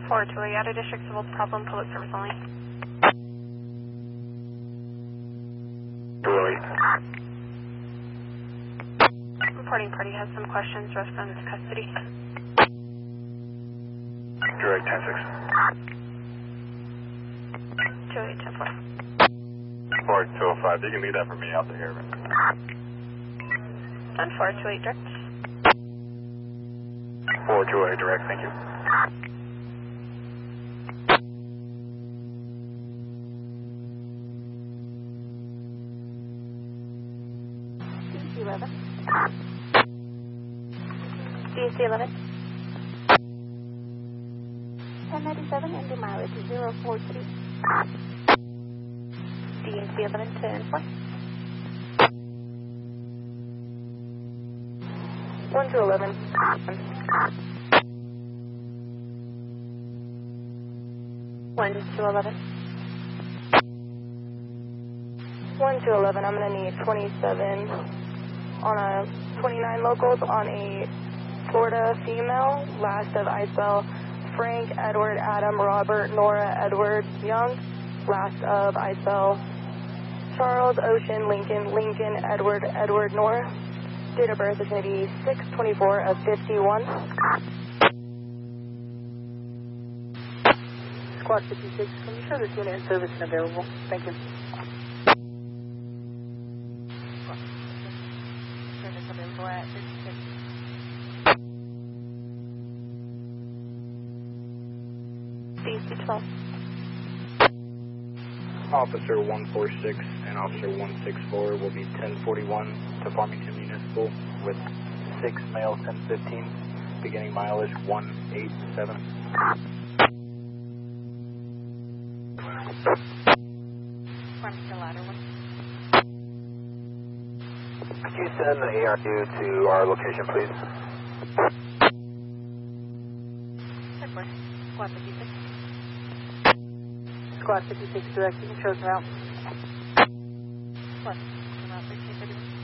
428 out of district civil problem, public service only. 208. Reporting party has some questions, reference custody. Direct 10-6. 28 10 4. 4205, you can leave that for me out there. 428 direct. 428 direct, thank you. DC 11. DC 11. 1097 and the mileage 043. DNC 11 10 4. 1 to 11. 1 to 11. 1 to 11, I'm going to need 27 on a 29 locals on a Florida female, last of ISL Frank, Edward, Adam, Robert, Nora, Edward, Young, last of ISL Charles, Ocean, Lincoln, Edward, Nora. Date of birth is going to be 6/24 of 51. Squad 56, can you show this unit in service and available? Thank you. Service available at 56. DC 12. Officer 146 and Officer 164 will be 1041 to Farmington Municipal with 6 male 1015, beginning mileage 187. Farmington ladder 1. Could you send the ARU to our location, please? Check Squad 56. Squad 56 direct, you can show us route. 1.